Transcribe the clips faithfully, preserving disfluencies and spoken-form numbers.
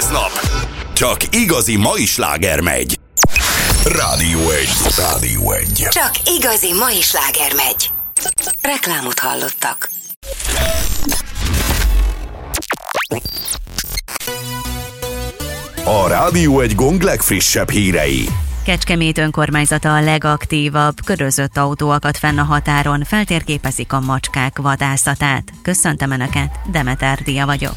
nap csak igazi mai sláger megy. Rádió egy. Rádió egy. Csak igazi mai sláger megy. Reklámot hallottak. A Rádió egy Gong legfrissebb hírei. Kecskemét önkormányzata a legaktívabb, körözött autó akadt fenn a határon, feltérképezik a macskák vadászatát. Köszöntöm Önöket, Demeter Dia vagyok.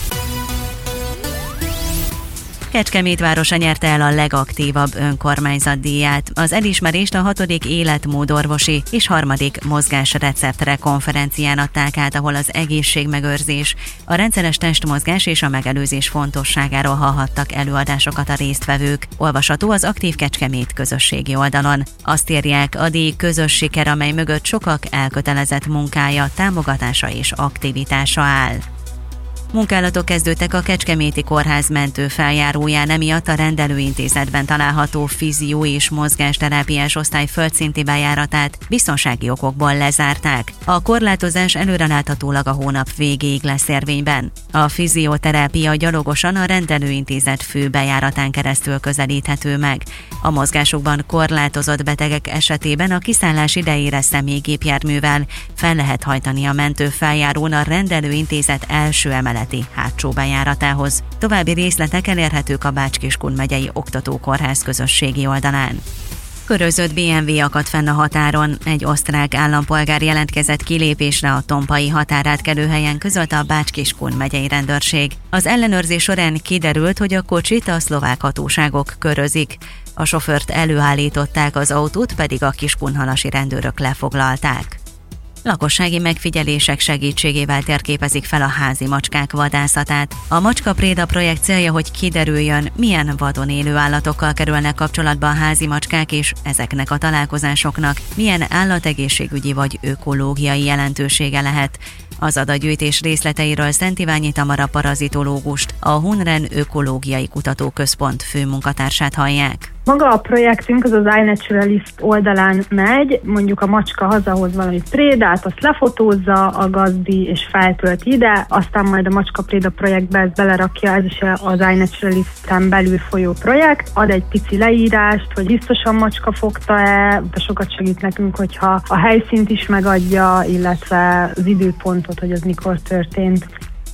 Kecskemét városa nyerte el a legaktívabb önkormányzatdíját. Az elismerést a hatodik életmódorvosi és harmadik mozgásreceptre konferencián adták át, ahol az egészségmegőrzés, a rendszeres testmozgás és a megelőzés fontosságáról hallhattak előadásokat a résztvevők. Olvasható az Aktív Kecskemét közösségi oldalon. Azt írják, a díj közös siker, amely mögött sokak elkötelezett munkája, támogatása és aktivitása áll. Munkálatok kezdődtek a Kecskeméti Kórház mentőfeljáróján, emiatt a rendelőintézetben található fizió- és mozgásterápiás osztály földszinti bejáratát biztonsági okokból lezárták. A korlátozás előreláthatólag a hónap végéig lesz érvényben. A fizioterápia gyalogosan a rendelőintézet fő bejáratán keresztül közelíthető meg. A mozgásokban korlátozott betegek esetében a kiszállás idejére személygépjárművel fel lehet hajtani a mentőfeljárón a rendelőintézet első emelet hátsó bejáratához. További részletek elérhetők a Bács-Kiskun megyei oktatókórház közösségi oldalán. Körözött bé em vé akadt fenn a határon. Egy osztrák állampolgár jelentkezett kilépésre a tompai határátkelőhelyen, közölte a Bács-Kiskun megyei rendőrség. Az ellenőrzés során kiderült, hogy a kocsit a szlovák hatóságok körözik. A sofőrt előállították, az autót pedig a kiskunhalasi rendőrök lefoglalták. Lakossági megfigyelések segítségével térképezik fel a házi macskák vadászatát. A Macska Préda projekt célja, hogy kiderüljön, milyen vadon élő állatokkal kerülnek kapcsolatba a házi macskák, és ezeknek a találkozásoknak milyen állategészségügyi vagy ökológiai jelentősége lehet. Az adatgyűjtés részleteiről Szent Iványi Tamara parazitológust, a Hunren Ökológiai Kutatóközpont főmunkatársát hallják. Maga a projektünk az az iNaturalist oldalán megy, mondjuk a macska hazahoz valami prédát, azt lefotózza a gazdi és feltölti ide, aztán majd a Macska Préda projektbe ezt belerakja, ez is az iNaturalisten belül folyó projekt, ad egy pici leírást, hogy biztosan macska fogta-e, de sokat segít nekünk, hogyha a helyszínt is megadja, illetve az időpontot, hogy az mikor történt.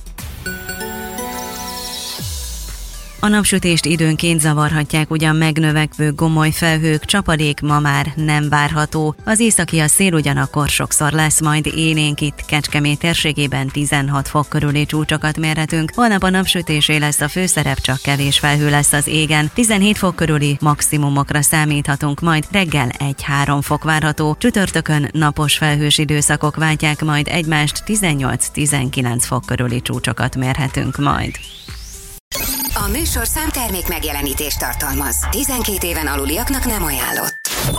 A napsütést időnként zavarhatják ugyan megnövekvő gomoly felhők, csapadék ma már nem várható. Az északi szél ugyanakkor sokszor lesz, majd élénk itt Kecskemét térségében tizenhat fok körüli csúcsokat mérhetünk. Holnap a napsütésé lesz a főszerep, csak kevés felhő lesz az égen. tizenhét fok körüli maximumokra számíthatunk, majd reggel egy-három fok várható. Csütörtökön napos felhős időszakok váltják majd egymást, tizennyolc-tizenkilenc fok körüli csúcsokat mérhetünk majd. A műsor számtermék megjelenítést tartalmaz. tizenkét éven aluliaknak nem ajánlott.